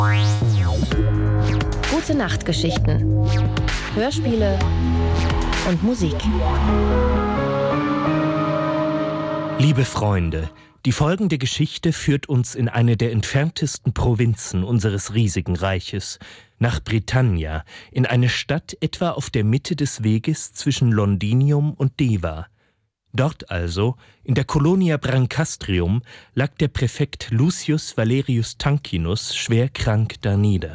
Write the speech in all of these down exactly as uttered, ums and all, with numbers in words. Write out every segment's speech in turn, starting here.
Gute Nachtgeschichten, Hörspiele und Musik. Liebe Freunde, die folgende Geschichte führt uns in eine der entferntesten Provinzen unseres riesigen Reiches, nach Britannia, in eine Stadt etwa auf der Mitte des Weges zwischen Londinium und Deva. Dort also, in der Colonia Brancastrium, lag der Präfekt Lucius Valerius Tanquinus schwer krank danieder.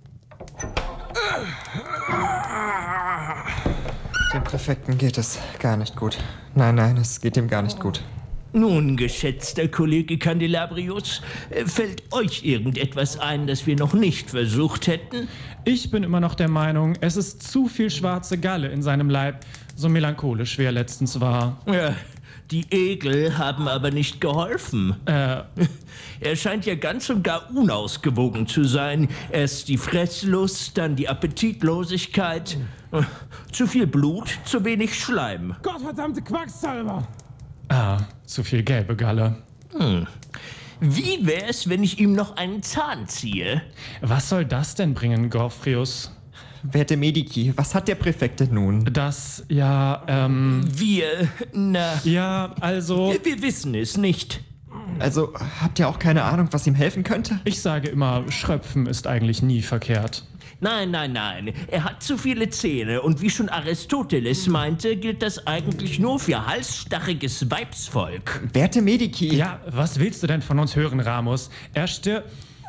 Dem Präfekten geht es gar nicht gut. Nein, nein, es geht ihm gar nicht gut. Nun, geschätzter Kollege Candelabrius, fällt euch irgendetwas ein, das wir noch nicht versucht hätten? Ich bin immer noch der Meinung, es ist zu viel schwarze Galle in seinem Leib, so melancholisch wie er letztens war. Ja, die Egel haben aber nicht geholfen. Äh. Er scheint ja ganz und gar unausgewogen zu sein. Erst die Fresslust, dann die Appetitlosigkeit. Zu viel Blut, zu wenig Schleim. Gottverdammte Quacksalber! Ah, zu viel gelbe Galle. Hm. Wie wär's, wenn ich ihm noch einen Zahn ziehe? Was soll das denn bringen, Gorfrius? Werte Medici, was hat der Präfekt denn nun? Das, ja, ähm... Wir, na... Ja, also... Wir wissen es nicht. Also, habt ihr auch keine Ahnung, was ihm helfen könnte? Ich sage immer, Schröpfen ist eigentlich nie verkehrt. Nein, nein, nein. Er hat zu viele Zähne. Und wie schon Aristoteles meinte, gilt das eigentlich nur für halsstarriges Weibsvolk. Werte Medici... Ja, was willst du denn von uns hören, Ramus? Er stirbt...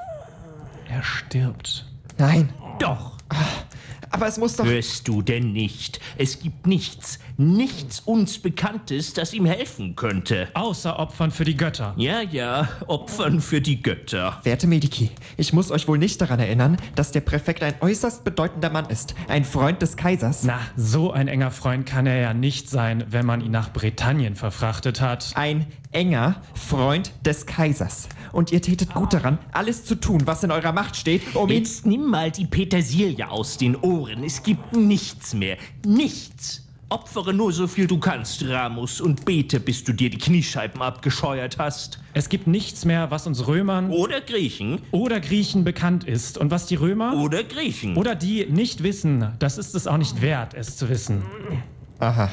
Er stirbt. Nein. Doch. Aber es muss doch... Hörst du denn nicht? Es gibt nichts, nichts uns Bekanntes, das ihm helfen könnte. Außer Opfern für die Götter. Ja, ja, Opfern für die Götter. Werte Medici, ich muss euch wohl nicht daran erinnern, dass der Präfekt ein äußerst bedeutender Mann ist. Ein Freund des Kaisers. Na, so ein enger Freund kann er ja nicht sein, wenn man ihn nach Britannien verfrachtet hat. Ein enger Freund des Kaisers. Und ihr tätet gut daran, alles zu tun, was in eurer Macht steht, um ihn... Jetzt nimm mal die Petersilie aus den Ohren. Es gibt nichts mehr. Nichts. Opfere nur so viel du kannst, Ramus, und bete, bis du dir die Kniescheiben abgescheuert hast. Es gibt nichts mehr, was uns Römern... Oder Griechen. Oder Griechen bekannt ist. Und was die Römer... Oder Griechen. Oder die nicht wissen, das ist es auch nicht wert, es zu wissen. Aha.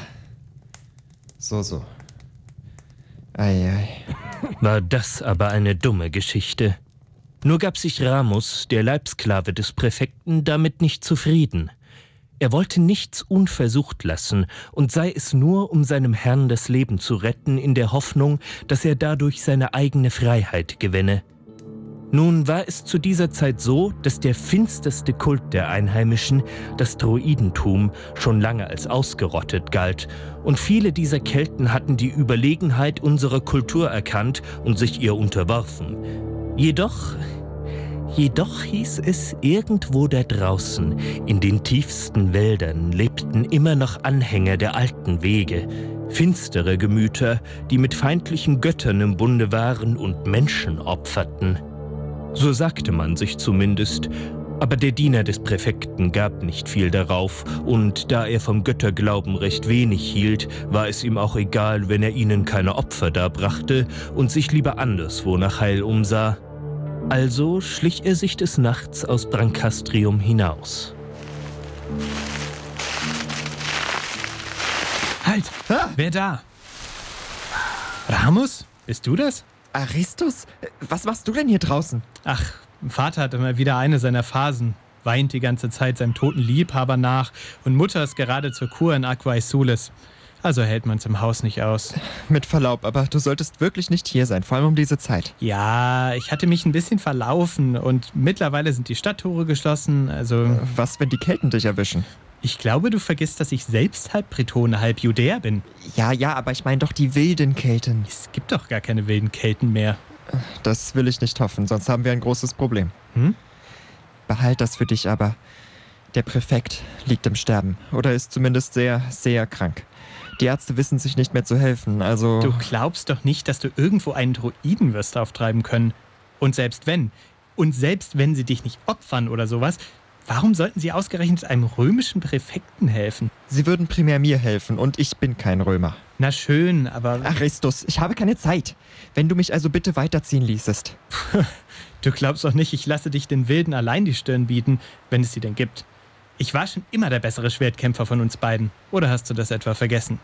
So, so. Ei, ei. War das aber eine dumme Geschichte. Nur gab sich Ramus, der Leibsklave des Präfekten, damit nicht zufrieden. Er wollte nichts unversucht lassen und sei es nur, um seinem Herrn das Leben zu retten, in der Hoffnung, dass er dadurch seine eigene Freiheit gewänne. Nun war es zu dieser Zeit so, dass der finsterste Kult der Einheimischen, das Druidentum, schon lange als ausgerottet galt, und viele dieser Kelten hatten die Überlegenheit unserer Kultur erkannt und sich ihr unterworfen. Jedoch, jedoch hieß es, irgendwo da draußen, in den tiefsten Wäldern, lebten immer noch Anhänger der alten Wege, finstere Gemüter, die mit feindlichen Göttern im Bunde waren und Menschen opferten. So sagte man sich zumindest, aber der Diener des Präfekten gab nicht viel darauf, und da er vom Götterglauben recht wenig hielt, war es ihm auch egal, wenn er ihnen keine Opfer darbrachte und sich lieber anderswo nach Heil umsah. Also schlich er sich des Nachts aus Brancastrium hinaus. Halt! Ah. Wer da? Ramus? Bist du das? Aristus? Was machst du denn hier draußen? Ach, Vater hat immer wieder eine seiner Phasen. Weint die ganze Zeit seinem toten Liebhaber nach und Mutter ist gerade zur Kur in Aquae Sulis. Also hält man's im Haus nicht aus. Mit Verlaub, aber du solltest wirklich nicht hier sein, vor allem um diese Zeit. Ja, ich hatte mich ein bisschen verlaufen und mittlerweile sind die Stadttore geschlossen, also... Was, wenn die Kelten dich erwischen? Ich glaube, du vergisst, dass ich selbst halb Bretone, halb Judäer bin. Ja, ja, aber ich meine doch die wilden Kelten. Es gibt doch gar keine wilden Kelten mehr. Das will ich nicht hoffen, sonst haben wir ein großes Problem. Hm? Behalt das für dich aber. Der Präfekt liegt im Sterben oder ist zumindest sehr, sehr krank. Die Ärzte wissen sich nicht mehr zu helfen, also... Du glaubst doch nicht, dass du irgendwo einen Druiden wirst auftreiben können. Und selbst wenn, und selbst wenn sie dich nicht opfern oder sowas, Warum sollten Sie ausgerechnet einem römischen Präfekten helfen? Sie würden primär mir helfen und ich bin kein Römer. Na schön, aber... Aristus, ich habe keine Zeit. Wenn du mich also bitte weiterziehen ließest. Du glaubst doch nicht, ich lasse dich den Wilden allein die Stirn bieten, wenn es sie denn gibt. Ich war schon immer der bessere Schwertkämpfer von uns beiden. Oder hast du das etwa vergessen?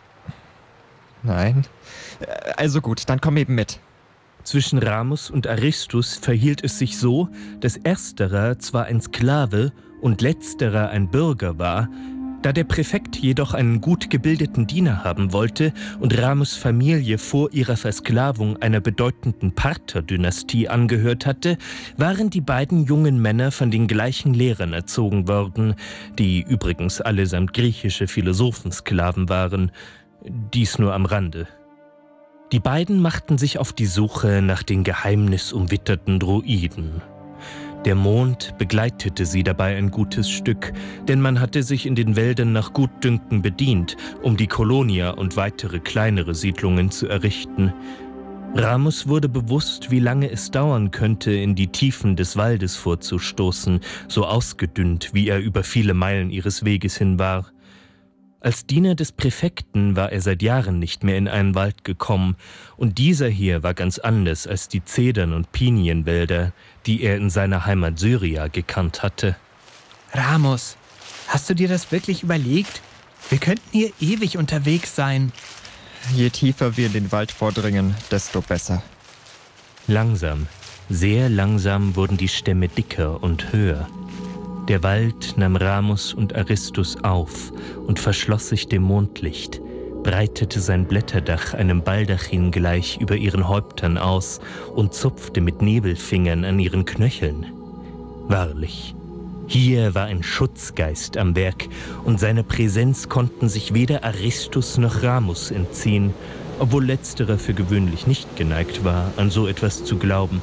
Nein. Also gut, dann komm eben mit. Zwischen Ramus und Aristus verhielt es sich so, dass ersterer zwar ein Sklave und letzterer ein Bürger war, da der Präfekt jedoch einen gut gebildeten Diener haben wollte und Ramus' Familie vor ihrer Versklavung einer bedeutenden Parther-Dynastie angehört hatte, waren die beiden jungen Männer von den gleichen Lehrern erzogen worden, die übrigens allesamt griechische Philosophensklaven waren, dies nur am Rande. Die beiden machten sich auf die Suche nach den geheimnisumwitterten Druiden. Der Mond begleitete sie dabei ein gutes Stück, denn man hatte sich in den Wäldern nach Gutdünken bedient, um die Kolonia und weitere kleinere Siedlungen zu errichten. Ramus wurde bewusst, wie lange es dauern könnte, in die Tiefen des Waldes vorzustoßen, so ausgedünnt, wie er über viele Meilen ihres Weges hin war. Als Diener des Präfekten war er seit Jahren nicht mehr in einen Wald gekommen, und dieser hier war ganz anders als die Zedern- und Pinienwälder, die er in seiner Heimat Syria gekannt hatte. Ramus, hast du dir das wirklich überlegt? Wir könnten hier ewig unterwegs sein. Je tiefer wir in den Wald vordringen, desto besser. Langsam, sehr langsam wurden die Stämme dicker und höher. Der Wald nahm Ramus und Aristus auf und verschloss sich dem Mondlicht, breitete sein Blätterdach einem Baldachin gleich über ihren Häuptern aus und zupfte mit Nebelfingern an ihren Knöcheln. Wahrlich, hier war ein Schutzgeist am Werk, und seiner Präsenz konnten sich weder Aristus noch Ramus entziehen, obwohl letzterer für gewöhnlich nicht geneigt war, an so etwas zu glauben.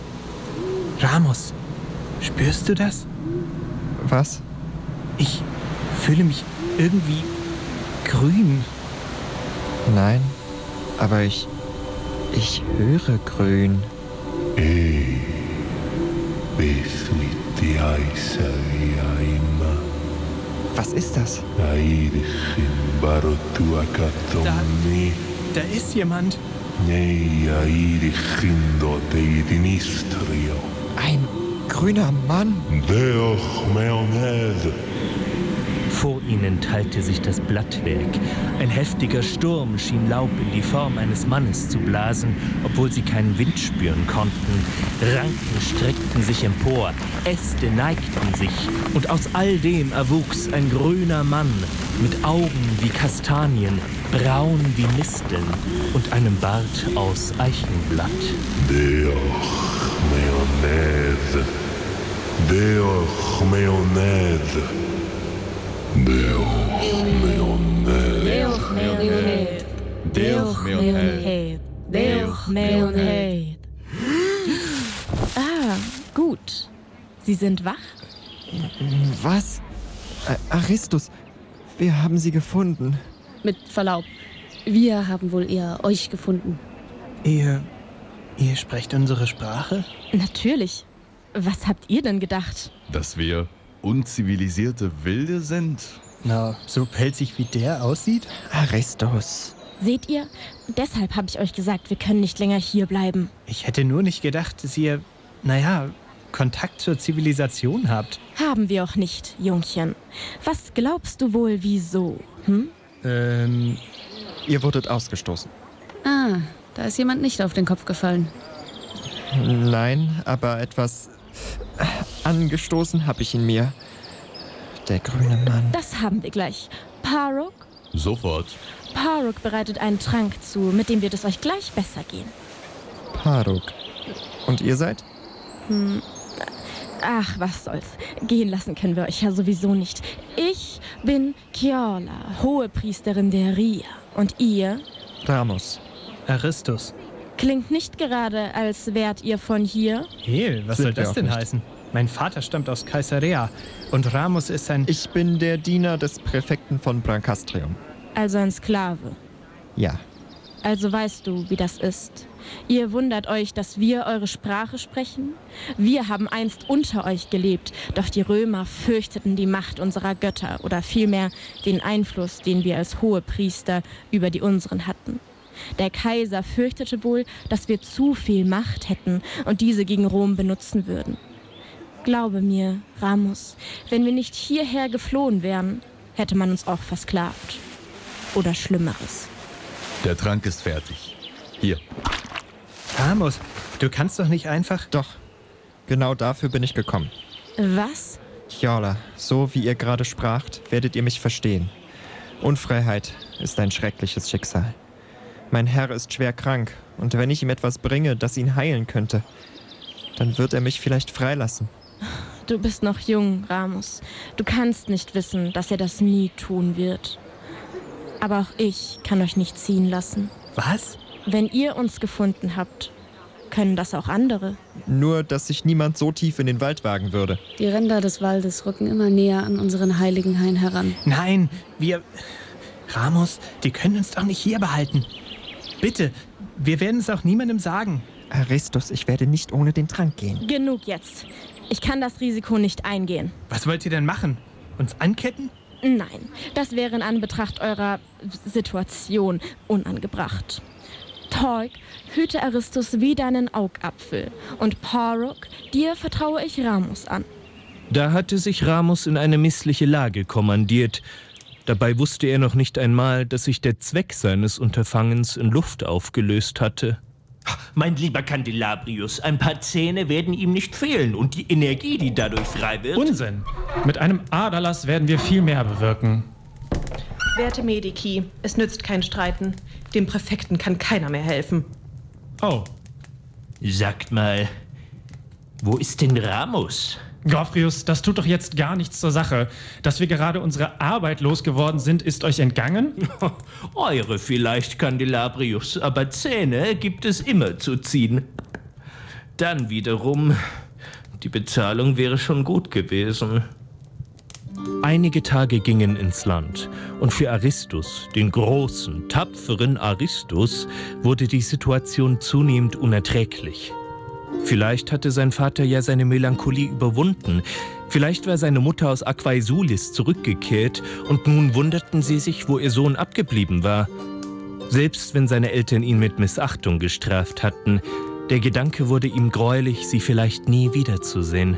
Ramus, spürst du das? Was? Ich fühle mich irgendwie grün. Nein, aber ich... ich höre grün. Ei, besmitti aisaviaima. Was ist das? Airichin barotua katonni. Da ist jemand. Nei airichin doteidinistrio. Ein grüner Mann. Deoch meoned. Vor ihnen teilte sich das Blattwerk. Ein heftiger Sturm schien Laub in die Form eines Mannes zu blasen, obwohl sie keinen Wind spüren konnten. Ranken streckten sich empor, Äste neigten sich, und aus all dem erwuchs ein grüner Mann mit Augen wie Kastanien, braun wie Misteln und einem Bart aus Eichenblatt. Deoch meoned. Deoch meoned. Deoch meoned. Deoch meoned. Deoch meoned. Deoch meoned. Ah, gut. Sie sind wach? Was? Ä- Aristus, wir haben sie gefunden. Mit Verlaub, wir haben wohl eher euch gefunden. Ihr... ihr sprecht unsere Sprache? Natürlich. Was habt ihr denn gedacht? Dass wir unzivilisierte Wilde sind? Na, so pelzig wie der aussieht? Aristus. Seht ihr? Deshalb habe ich euch gesagt, wir können nicht länger hier bleiben. Ich hätte nur nicht gedacht, dass ihr, naja, Kontakt zur Zivilisation habt. Haben wir auch nicht, Jungchen. Was glaubst du wohl, wieso? Hm? Ähm... Ihr wurdet ausgestoßen. Ah, da ist jemand nicht auf den Kopf gefallen. Nein, aber etwas angestoßen habe ich in mir. Der grüne Mann. Das haben wir gleich. Parok? Sofort. Parok bereitet einen Trank zu, mit dem wird es euch gleich besser gehen. Parok. Und ihr seid? Hm. Ach, was soll's. Gehen lassen können wir euch ja sowieso nicht. Ich bin Kiorla, Hohepriesterin der Ria. Und ihr? Ramus. Aristus. Klingt nicht gerade, als wärt ihr von hier. Hey, was Sind soll wir das auch denn nicht. heißen? Mein Vater stammt aus Caesarea und Ramus ist ein... Ich bin der Diener des Präfekten von Brancastrium. Also ein Sklave. Ja. Also weißt du, wie das ist. Ihr wundert euch, dass wir eure Sprache sprechen? Wir haben einst unter euch gelebt, doch die Römer fürchteten die Macht unserer Götter oder vielmehr den Einfluss, den wir als Hohepriester über die unseren hatten. Der Kaiser fürchtete wohl, dass wir zu viel Macht hätten und diese gegen Rom benutzen würden. Glaube mir, Ramus, wenn wir nicht hierher geflohen wären, hätte man uns auch versklavt. Oder Schlimmeres. Der Trank ist fertig. Hier. Ramus, du kannst doch nicht einfach... Doch, genau dafür bin ich gekommen. Was? Kjorla, so wie ihr gerade spracht, werdet ihr mich verstehen. Unfreiheit ist ein schreckliches Schicksal. Mein Herr ist schwer krank, und wenn ich ihm etwas bringe, das ihn heilen könnte, dann wird er mich vielleicht freilassen. Du bist noch jung, Ramus. Du kannst nicht wissen, dass er das nie tun wird. Aber auch ich kann euch nicht ziehen lassen. Was? Wenn ihr uns gefunden habt, können das auch andere. Nur, dass sich niemand so tief in den Wald wagen würde. Die Ränder des Waldes rücken immer näher an unseren heiligen Hain heran. Nein, wir... Ramus, die können uns doch nicht hier behalten. Bitte, wir werden es auch niemandem sagen. Aristus, ich werde nicht ohne den Trank gehen. Genug jetzt. Ich kann das Risiko nicht eingehen. Was wollt ihr denn machen? Uns anketten? Nein, das wäre in Anbetracht eurer Situation unangebracht. Torg, hüte Aristus wie deinen Augapfel. Und Poruk, dir vertraue ich Ramus an. Da hatte sich Ramus in eine missliche Lage kommandiert. Dabei wusste er noch nicht einmal, dass sich der Zweck seines Unterfangens in Luft aufgelöst hatte. Mein lieber Candelabrius, ein paar Zähne werden ihm nicht fehlen und die Energie, die dadurch frei wird... Unsinn! Mit einem Aderlass werden wir viel mehr bewirken. Werte Medici, es nützt kein Streiten. Dem Präfekten kann keiner mehr helfen. Oh. Sagt mal, wo ist denn Ramus? Gorfrius, das tut doch jetzt gar nichts zur Sache. Dass wir gerade unsere Arbeit losgeworden sind, ist euch entgangen? Eure vielleicht, Candelabrius, aber Zähne gibt es immer zu ziehen. Dann wiederum, die Bezahlung wäre schon gut gewesen. Einige Tage gingen ins Land und für Aristus, den großen, tapferen Aristus, wurde die Situation zunehmend unerträglich. Vielleicht hatte sein Vater ja seine Melancholie überwunden. Vielleicht war seine Mutter aus Aquaesulis zurückgekehrt und nun wunderten sie sich, wo ihr Sohn abgeblieben war. Selbst wenn seine Eltern ihn mit Missachtung gestraft hatten, der Gedanke wurde ihm greulich, sie vielleicht nie wiederzusehen.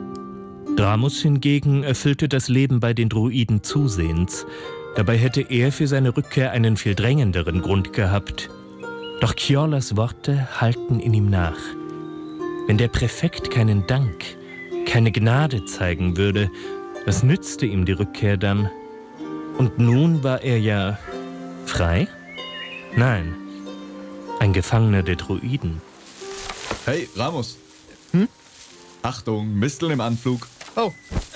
Ramus hingegen erfüllte das Leben bei den Druiden zusehends. Dabei hätte er für seine Rückkehr einen viel drängenderen Grund gehabt. Doch Kjorlas Worte hallten in ihm nach. Wenn der Präfekt keinen Dank, keine Gnade zeigen würde, was nützte ihm die Rückkehr dann? Und nun war er ja frei? Nein, ein Gefangener der Druiden. Hey, Ramus. Hm? Achtung, Misteln im Anflug. Oh.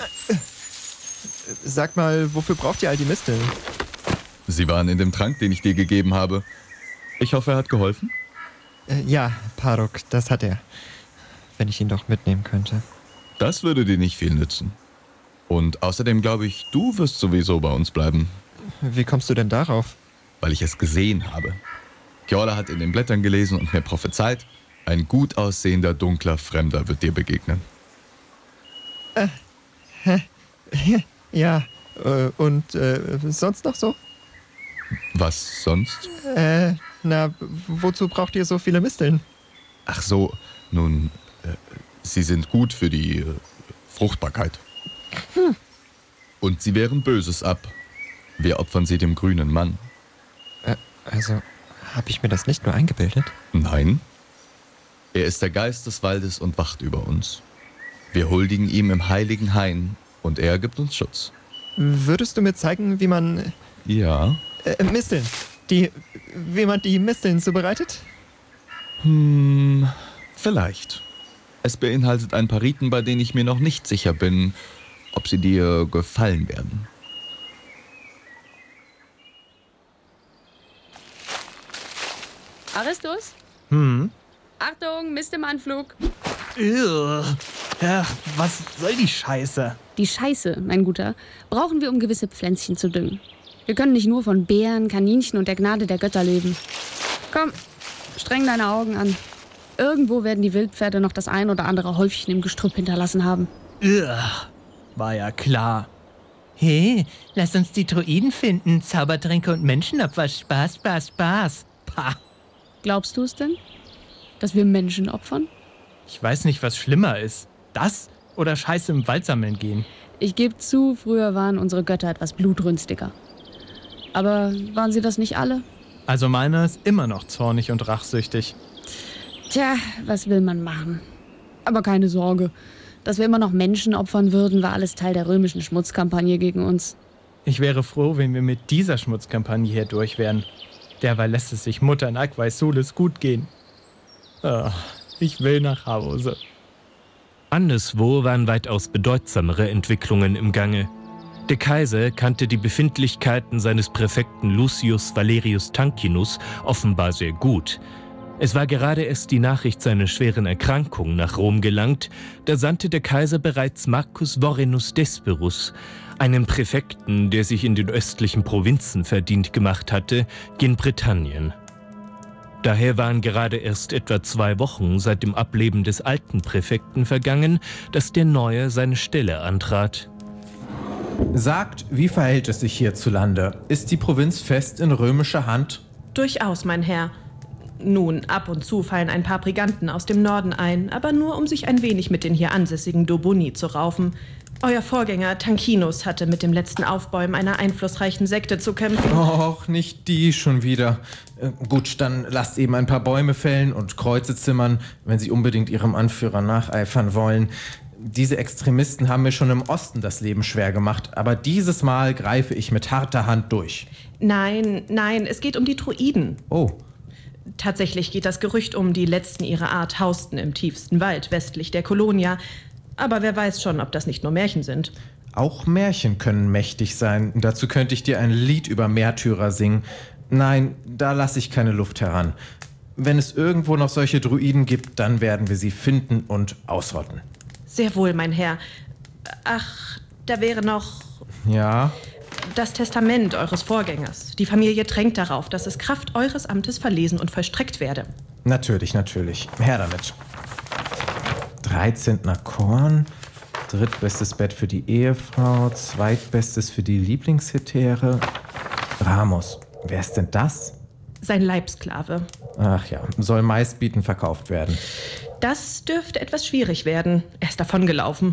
Sag mal, wofür braucht ihr all die Misteln? Sie waren in dem Trank, den ich dir gegeben habe. Ich hoffe, er hat geholfen? Äh, ja, Parok, das hat er. Wenn ich ihn doch mitnehmen könnte. Das würde dir nicht viel nützen. Und außerdem glaube ich, du wirst sowieso bei uns bleiben. Wie kommst du denn darauf? Weil ich es gesehen habe. Kjorla hat in den Blättern gelesen und mir prophezeit, ein gut aussehender, dunkler Fremder wird dir begegnen. Äh, hä? Ja, äh, und äh, sonst noch so? Was sonst? Äh, na, wozu braucht ihr so viele Misteln? Ach so, nun, äh, sie sind gut für die äh, Fruchtbarkeit. Hm. Und sie wehren Böses ab. Wir opfern sie dem grünen Mann. Äh, also, habe ich mir das nicht nur eingebildet? Nein. Er ist der Geist des Waldes und wacht über uns. Wir huldigen ihm im heiligen Hain und er gibt uns Schutz. Würdest du mir zeigen, wie man... Ja. Äh, Misteln. Die... Wie man die Misteln zubereitet? Hm... Vielleicht. Es beinhaltet ein paar Riten, bei denen ich mir noch nicht sicher bin, ob sie dir gefallen werden. Aristus? Hm? Achtung, Mist im Anflug. Ja, was soll die Scheiße? Die Scheiße, mein Guter, brauchen wir, um gewisse Pflänzchen zu düngen. Wir können nicht nur von Beeren, Kaninchen und der Gnade der Götter leben. Komm, streng deine Augen an. Irgendwo werden die Wildpferde noch das ein oder andere Häufchen im Gestrüpp hinterlassen haben. Ugh, war ja klar. Hey, lass uns die Druiden finden. Zaubertränke und Menschenopfer. Spaß, Spaß, Spaß. Pah. Glaubst du es denn? Dass wir Menschen opfern? Ich weiß nicht, was schlimmer ist. Das oder Scheiße im Wald sammeln gehen. Ich gebe zu, früher waren unsere Götter etwas blutrünstiger. Aber waren sie das nicht alle? Also meiner ist immer noch zornig und rachsüchtig. Tja, was will man machen? Aber keine Sorge. Dass wir immer noch Menschen opfern würden, war alles Teil der römischen Schmutzkampagne gegen uns. Ich wäre froh, wenn wir mit dieser Schmutzkampagne hier durch wären. Derweil lässt es sich Mutter in Aquae-Sulis gut gehen. Oh, ich will nach Hause. Anderswo waren weitaus bedeutsamere Entwicklungen im Gange. Der Kaiser kannte die Befindlichkeiten seines Präfekten Lucius Valerius Tanquinus offenbar sehr gut. Es war gerade erst die Nachricht seiner schweren Erkrankung nach Rom gelangt, da sandte der Kaiser bereits Marcus Vorenus Desperus, einen Präfekten, der sich in den östlichen Provinzen verdient gemacht hatte, gen Britannien. Daher waren gerade erst etwa zwei Wochen seit dem Ableben des alten Präfekten vergangen, dass der Neue seine Stelle antrat. Sagt, wie verhält es sich hierzulande? Ist die Provinz fest in römischer Hand? Durchaus, mein Herr. Nun, ab und zu fallen ein paar Briganten aus dem Norden ein, aber nur, um sich ein wenig mit den hier ansässigen Dobunni zu raufen. Euer Vorgänger Tanquinus hatte mit dem letzten Aufbäumen einer einflussreichen Sekte zu kämpfen. Och, nicht die schon wieder. Äh, gut, dann lasst eben ein paar Bäume fällen und Kreuze zimmern, wenn Sie unbedingt Ihrem Anführer nacheifern wollen. Diese Extremisten haben mir schon im Osten das Leben schwer gemacht, aber dieses Mal greife ich mit harter Hand durch. Nein, nein, es geht um die Druiden. Oh. Tatsächlich geht das Gerücht um, die letzten ihrer Art hausten im tiefsten Wald westlich der Kolonia. Aber wer weiß schon, ob das nicht nur Märchen sind. Auch Märchen können mächtig sein. Dazu könnte ich dir ein Lied über Märtyrer singen. Nein, da lasse ich keine Luft heran. Wenn es irgendwo noch solche Druiden gibt, dann werden wir sie finden und ausrotten. Sehr wohl, mein Herr. Ach, da wäre noch... Ja? Das Testament eures Vorgängers. Die Familie drängt darauf, dass es Kraft eures Amtes verlesen und vollstreckt werde. Natürlich, natürlich. Her damit. dreizehnter Korn, drittbestes Bett für die Ehefrau, zweitbestes für die Lieblingshetäre. Ramos, wer ist denn das? Sein Leibsklave. Ach ja, soll meistbietend verkauft werden. Das dürfte etwas schwierig werden. Er ist davongelaufen.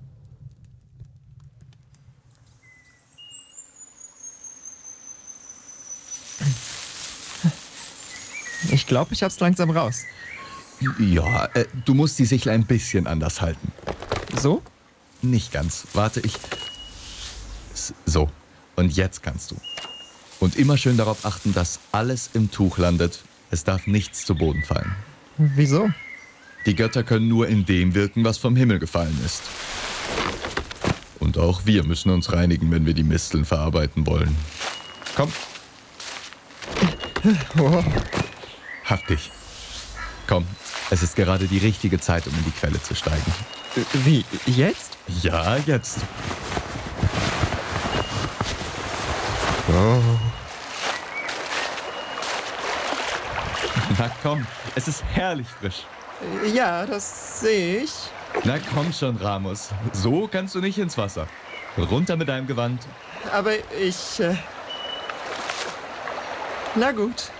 Ich glaube, ich hab's langsam raus. Ja, äh, du musst die Sichel ein bisschen anders halten. So? Nicht ganz. Warte, ich... So. Und jetzt kannst du. Und immer schön darauf achten, dass alles im Tuch landet. Es darf nichts zu Boden fallen. Wieso? Die Götter können nur in dem wirken, was vom Himmel gefallen ist. Und auch wir müssen uns reinigen, wenn wir die Misteln verarbeiten wollen. Komm. Oh. Hab dich. Komm, es ist gerade die richtige Zeit, um in die Quelle zu steigen. Wie, jetzt? Ja, jetzt. Oh. Na komm, es ist herrlich frisch. Ja, das sehe ich. Na komm schon, Ramos. So kannst du nicht ins Wasser. Runter mit deinem Gewand. Aber ich... Äh Na gut.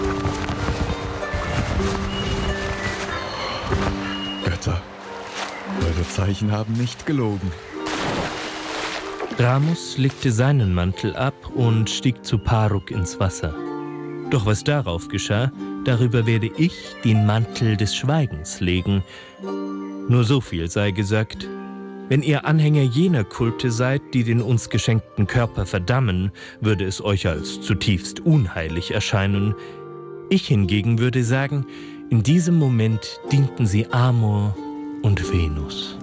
Götter, eure Zeichen haben nicht gelogen. Ramos legte seinen Mantel ab und stieg zu Paruk ins Wasser. Doch was darauf geschah, darüber werde ich den Mantel des Schweigens legen. Nur so viel sei gesagt. Wenn ihr Anhänger jener Kulte seid, die den uns geschenkten Körper verdammen, würde es euch als zutiefst unheilig erscheinen. Ich hingegen würde sagen, in diesem Moment dienten sie Amor und Venus.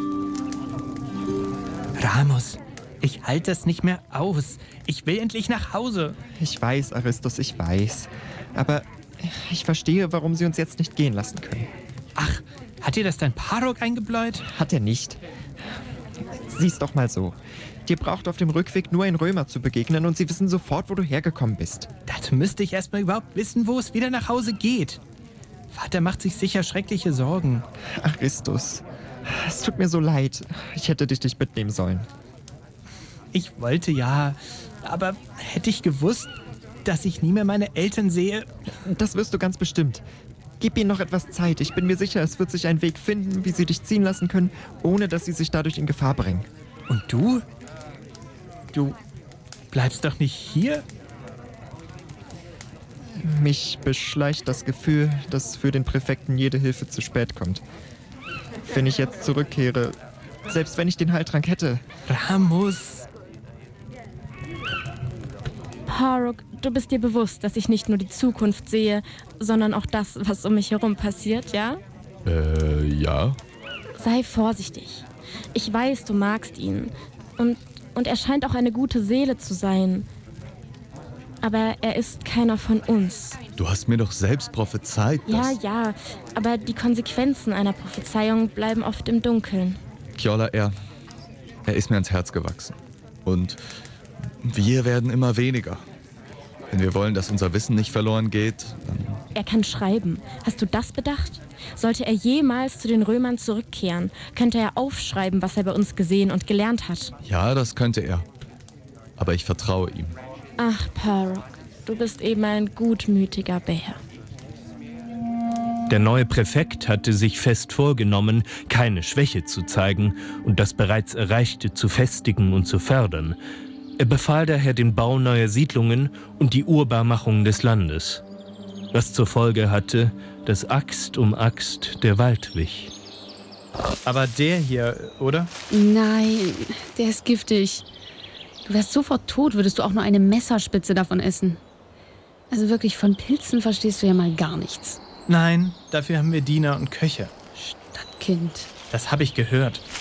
Ramos, ich halte das nicht mehr aus. Ich will endlich nach Hause. Ich weiß, Aristos, ich weiß. Aber ich verstehe, warum sie uns jetzt nicht gehen lassen können. Ach, hat dir das dein Parok eingebläut? Hat er nicht. Sieh's doch mal so. Dir braucht auf dem Rückweg nur ein Römer zu begegnen und sie wissen sofort, wo du hergekommen bist. Dazu müsste ich erstmal überhaupt wissen, wo es wieder nach Hause geht. Vater macht sich sicher schreckliche Sorgen. Aristus, es tut mir so leid. Ich hätte dich nicht mitnehmen sollen. Ich wollte ja, aber hätte ich gewusst, dass ich nie mehr meine Eltern sehe... Das wirst du ganz bestimmt. Gib ihnen noch etwas Zeit. Ich bin mir sicher, es wird sich ein Weg finden, wie sie dich ziehen lassen können, ohne dass sie sich dadurch in Gefahr bringen. Und du? Du bleibst doch nicht hier? Mich beschleicht das Gefühl, dass für den Präfekten jede Hilfe zu spät kommt. Wenn ich jetzt zurückkehre, selbst wenn ich den Heiltrank hätte... Ramus! Paruk, du bist dir bewusst, dass ich nicht nur die Zukunft sehe, sondern auch das, was um mich herum passiert, ja? Äh, ja. Sei vorsichtig. Ich weiß, du magst ihn. Und, und er scheint auch eine gute Seele zu sein. Aber er ist keiner von uns. Du hast mir doch selbst prophezeit, Ja, dass... ja, aber die Konsequenzen einer Prophezeiung bleiben oft im Dunkeln. Kjolla, er... Er ist mir ans Herz gewachsen. Und wir werden immer weniger. Wenn wir wollen, dass unser Wissen nicht verloren geht, dann... Er kann schreiben. Hast du das bedacht? Sollte er jemals zu den Römern zurückkehren, könnte er aufschreiben, was er bei uns gesehen und gelernt hat. Ja, das könnte er. Aber ich vertraue ihm. Ach, Paruk, du bist eben ein gutmütiger Bär. Der neue Präfekt hatte sich fest vorgenommen, keine Schwäche zu zeigen und das bereits Erreichte zu festigen und zu fördern. Er befahl daher den Bau neuer Siedlungen und die Urbarmachung des Landes, was zur Folge hatte, dass Axt um Axt der Wald wich. Aber der hier, oder? Nein, der ist giftig. Du wärst sofort tot, würdest du auch nur eine Messerspitze davon essen. Also wirklich, von Pilzen verstehst du ja mal gar nichts. Nein, dafür haben wir Diener und Köche. Stadtkind. Das habe ich gehört.